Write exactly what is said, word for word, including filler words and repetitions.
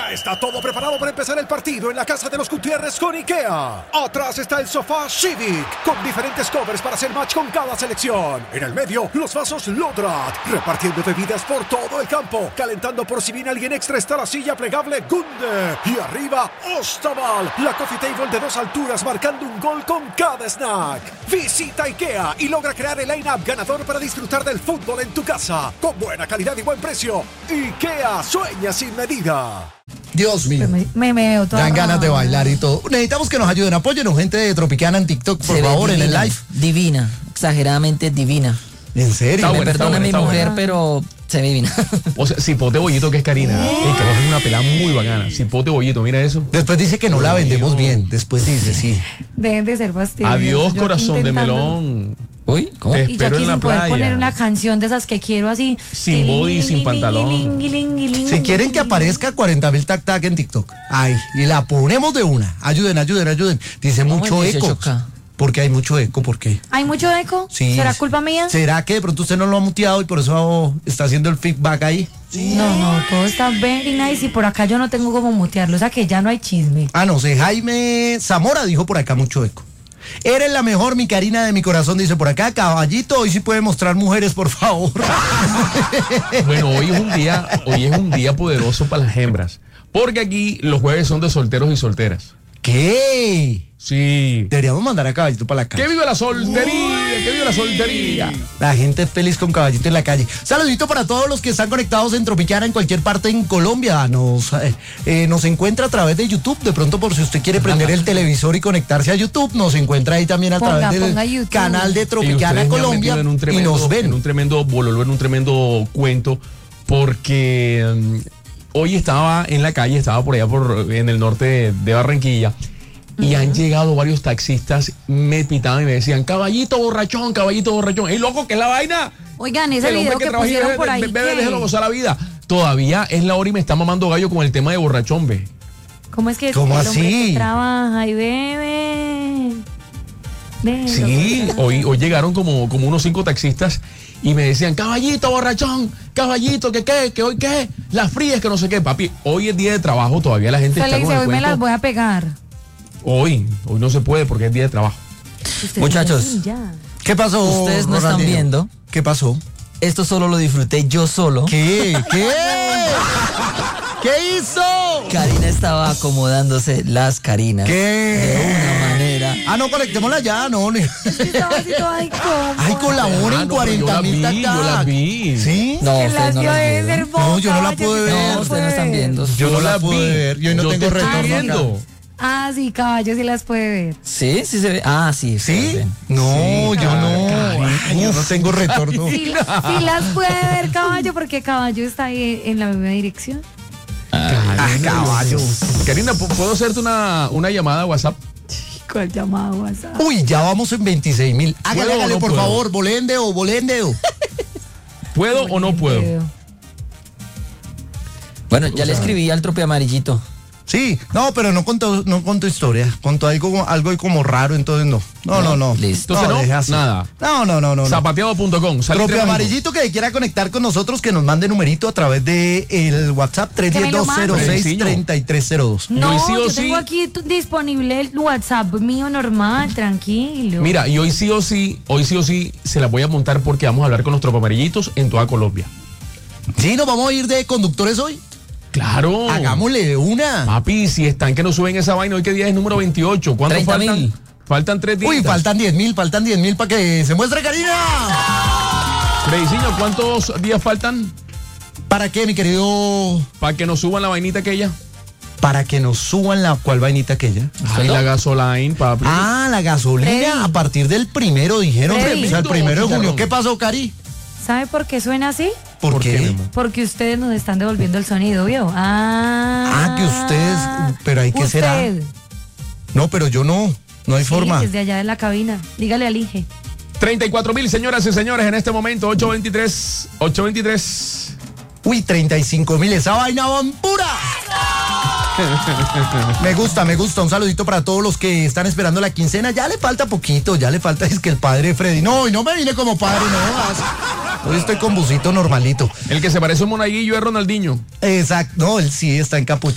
Ya está todo preparado para empezar el partido en la casa de los Gutiérrez con IKEA. Atrás está el sofá Civic, con diferentes covers para hacer match con cada selección. En el medio, los vasos Lodrat, repartiendo bebidas por todo el campo. Calentando por si viene alguien extra está la silla plegable Gunde. Y arriba, Ostaval, la coffee table de dos alturas marcando un gol con cada snack. Visita IKEA y logra crear el line-up ganador para disfrutar del fútbol en tu casa. Con buena calidad y buen precio. IKEA, sueña sin medida. Dios mío. Me, me, me veo toda. Dan ganas de bailar y todo. Necesitamos que nos ayuden. Apóyenos, gente de Tropicana en TikTok, por Se favor, divina, en el live. Divina, exageradamente divina. ¿En serio? Me buena, perdona buena, mi está mujer, buena. pero se ve divina. O sea, Cipote Bollito, que es Karina. Ey, que es una pelada muy bacana. Cipote Bollito, mira eso. Después dice que no la vendemos bien. Después dice, sí. Deben de ser fastidiosos. Adiós, Yo corazón de intentando. melón. Uy, ¿cómo? Te Y yo espero aquí en la sin poder playa. poner una canción de esas que quiero así. Sin body y sin pantalón. Si quieren que aparezca cuarenta mil tac tac en TikTok. Ay, y la ponemos de una. Ayuden, ayuden, ayuden. Dice ¿Cómo mucho es eco. dieciocho K? Porque hay mucho eco, ¿por qué? ¿Hay mucho eco? Sí. ¿Será culpa mía? ¿Será que de pronto usted no lo ha muteado y por eso está haciendo el feedback ahí? No, no, todo está very nice y por acá yo no tengo como mutearlo, o sea que ya no hay chisme. Ah, no sé, Jaime Zamora dijo por acá mucho eco. Eres la mejor, mi Karina de mi corazón, dice por acá. Caballito, hoy sí puede mostrar mujeres, por favor. Bueno, hoy es un día, hoy es un día poderoso para las hembras. Porque aquí los jueves son de solteros y solteras. ¿Qué? Sí. Deberíamos mandar a Caballito para la calle. ¡Que viva la soltería! ¡Que viva la soltería! La gente es feliz con Caballito en la calle. Saludito para todos los que están conectados en Tropicana en cualquier parte en Colombia. Nos, eh, eh, nos encuentra a través de YouTube. De pronto, por si usted quiere prender el televisor y conectarse a YouTube, nos encuentra ahí también a Ponga, través ponga del YouTube. canal de Y Tropicana ustedes me han Colombia metido en un y tremendo, nos ven. en un tremendo bololo, en un tremendo cuento, porque um, hoy estaba en la calle, estaba por allá por en el norte de, de Barranquilla. Y han llegado varios taxistas, me pitaban y me decían, caballito borrachón, caballito borrachón. ¡Ey, loco, qué es la vaina! Oigan, ese El hombre video que trabaja y pusieron bebe, por ahí. bebe, ¿qué? déjelo gozar la vida. Todavía es la hora y me está mamando gallo con el tema de borrachón, ve. ¿Cómo es que ¿Cómo el hombre así? que trabaja y bebe? Déjelo Sí, gozar. hoy, hoy llegaron como, como unos cinco taxistas y me decían, caballito borrachón, caballito, que qué, que hoy qué, las frías, que no sé qué. Papi, hoy es día de trabajo, todavía la gente Usted está le con dice, el hoy me cuento. las voy a pegar. Hoy, hoy no se puede porque es día de trabajo. Usted Muchachos. dice, ya. ¿Qué pasó? Ustedes no están Ronaldinho? viendo. ¿Qué pasó? Esto solo lo disfruté yo solo. ¿Qué? ¿Qué? ¿Qué hizo? Karina estaba acomodándose las Karinas. De ¿Qué? una manera. Ah, no, conectémosla ya, no. Estaba así toda incómoda. Ay, colaboren Ah, no, pero yo cuarenta las mil vi, tac yo las tac. vi. ¿Sí? No, Que ustedes las no vio las de vieron. ser No, yo no la boca, pude yo ver. sí No, las ustedes no pude están ver. viendo. Yo no la las pude vi. ver, yo hoy no Yo tengo te estoy retorno acá. viendo. Ah, sí, caballo, sí las puede ver. ¿Sí? ¿Sí se ve? Ah, sí. ¿Sí? ven. No, yo no. Ay, yo no tengo retorno. Sí, sí las puede ver, caballo, porque caballo está ahí en la misma dirección. Ah, caballo. Karina, ¿pu- ¿puedo hacerte una, una llamada a WhatsApp? ¿Cuál llamada WhatsApp? Uy, ya vamos en veintiséis mil. Hágale, ¿Puedo o hágale, no por puedo? favor. Bolendeo, bolendeo. ¿Puedo o no puedo? Bueno, ya le escribí al trope amarillito. Sí, no, pero no contó, no contó historia. Contó algo, algo ahí como raro, entonces no. No, no, no. Listo. Entonces no, deje así. nada. No, no, no, no. no. Zapateado punto com. sale Propio tremendo. amarillito que quiera conectar con nosotros, que nos mande numerito a través de el WhatsApp tres Que me uno lo dos cero seis, tres tres cero dos. No, Yo sí o yo sí- tengo aquí tu- disponible el WhatsApp mío normal, tranquilo. Mira, y hoy sí o sí, hoy sí o sí se la voy a montar porque vamos a hablar con los tropamarillitos en toda Colombia. Sí, nos vamos a ir de conductores hoy. Claro. Hagámosle de una. Papi, si están que no suben esa vaina, hoy que día es número veintiocho. ¿Cuánto treinta faltan? mil. Faltan tres días. Uy, faltan diez mil, faltan diez mil para que se muestre Karina. Frediciño, ¿cuántos días faltan ¿Para qué, mi querido? para que nos suban la vainita aquella? Para que nos suban la cual vainita aquella. Ay, la gasoline, papi. Ah, la gasolina Freddy. a partir del primero, dijeron. Freddy. O sea, el primero de junio. Chicharrón. ¿Qué pasó, Cari? ¿Sabe por qué suena así? ¿Por, ¿Por qué? qué, mi amor? Porque ustedes nos están devolviendo el sonido, ¿vio? Ah. Ah, que ustedes- pero ahí, ¿qué usted. será? No, pero yo no. No hay Sí, forma. desde allá de la cabina. Dígale al Inge. treinta y cuatro mil, señoras y señores, en este momento, ocho veintitrés. ocho veintitrés. Uy, treinta y cinco mil. Esa vaina van pura. Me gusta, me gusta. Un saludito para todos los que están esperando la quincena. Ya le falta poquito, ya le falta. Es que el padre Freddy. No, y no me vine como padre, no. Hoy estoy con busito normalito. El que se parece a un monaguillo es Ronaldinho. Exacto. No, él sí está encapuchado.